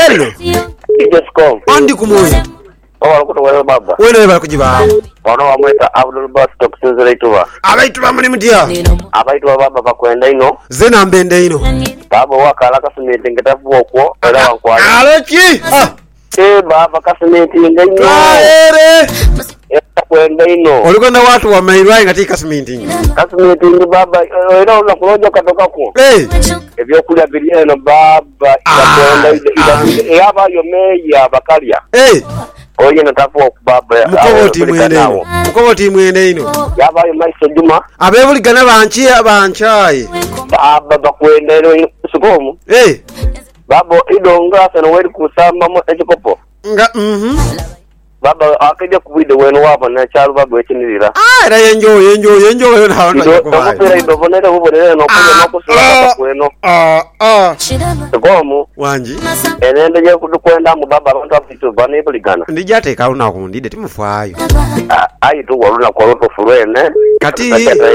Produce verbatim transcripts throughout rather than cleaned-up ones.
Eddie no. Just come. Andi kumoyo. Oh, kuto wale baba. Wele bala kujiba. Ono wamweta Abdul Bastok sinzira ituba. Abaitwa mani mutia. Abaitwa baba bakwenda ino. Zena mbende ino. Baba wakala kasimenti ngetafu okwo era wankwali. Aleki. Ah. Eh baba kasimenti ngenyo. Aere. Kwenda ino. Olikwenda watu wa mairwai katika kasimenti. Kasimenti ni baba era unakuloja katoka ko. Eh. Ebyo kulya biliano baba kwenda ida yaba yo meya bakalia. Eh. Oye natafu okubaba. Mukoboti mwene ino. Mukoboti mwene ino. Yaba yo maisha Juma. Abebuli gana banchi abanchai. Baba bakwenda ino sukomu. Eh. Babo idonga sana weri kusamba mo ekikopo. Nga mhm. Baba akaja kubide wenu wabo na chalu babo ekinirira. Ah era yenjo yenjo yenjo wena hawanda kubaye. Ndo ndo bonera bubonera no kuja no kusula kweno. Ah ah. Tukomu wanji. Enende je kudukwenda mu baba abantu afitu bane buligana. Ndijate kauna kundide timufayo. Ayi tu waluna kwa roto furene. Kati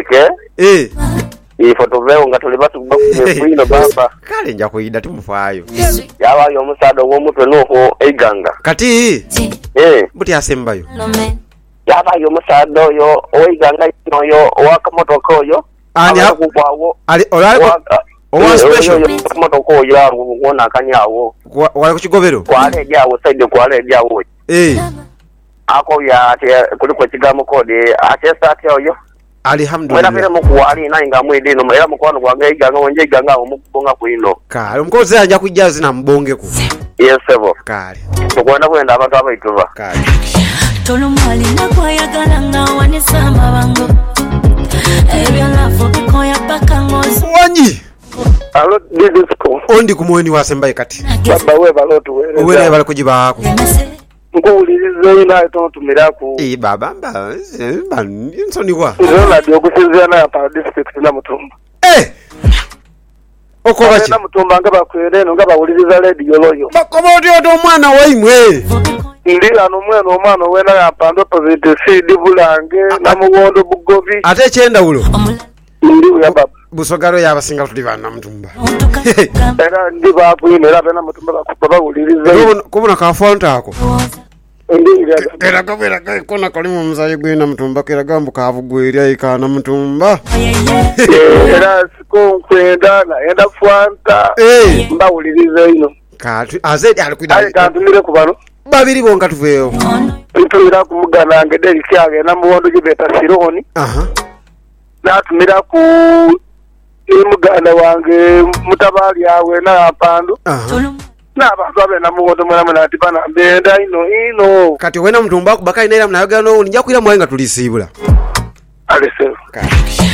eh. Ifoto veo ngatole batu bakuino baba. Kale nja kuida timufayo. Yawa yo musado wo mutwe noho eganga. Kati eh buti asembayo. Yawa yo musado yo oiganga ino yo wakamoto koyo. Ani akugwawo. Ali olale owa special moto koyo yangu ngona kanyawo. Wale kuchigobero. Kwale jawo side kwale jawo. Eh. Ako ya kuliko kigamo kode atesa atyo. Alhamdulillah. Mwena vile mkuwali na inga mwede no mwela mkwano kwa ngai ganga wanje ganga mukubonga kuino. Kale mkoze anja kujazi na mbonge ku. Yes sebo. Kale. Tukwenda kwenda abantu abaituva. Kale. Tolo mwali nakwa yagala ngawane sama bango. Ebya lafo bikoya paka ngozi. Wanji. Alo disko. Ondi kumweni wasembaye kati. Baba we balotu we. Wele bala kujiba ako. Ngulirize ina to tumiraku. Eh baba mba ban insoni kwa. Ndola dio kusizia na pa district na Mutumba. Eh. Okobachi. Na Mutumba ngaba kwere no ngaba uliriza radio loyo. Bakobodi odo mwana waimwe. Ndila no mwana omwana wena ya pando positive seed bulange na mugondo bugovi. Ate chenda ulo. Ndi ya baba. Busogaro ya basinga tuliva na Mutumba. Era ndi bapu imera bena Mutumba bakubaba uliriza. Kubona ka fonta ako. Kera kabera kai kona kalimu mzayi gwina Mutumba kera gambu kavugwira ikana Mutumba. Era siko kwenda na enda fwanta. Eh mba uliriza ino. Katu azedi alikwida. Ali kantumire kubano. Babiri bonga tuveyo. Tumira kumugana ngedeli kyage na muwondo gibeta sironi. Aha. Na tumira ku imugana wange mutabali yawe na pando. Aha. Na abantu abena muwondo mwana mwana atibana mbenda ino ino. Kati wena Mutumba kubakai nera mnayoga no ninja kwira mwenga tulisibula. Alese. Kati.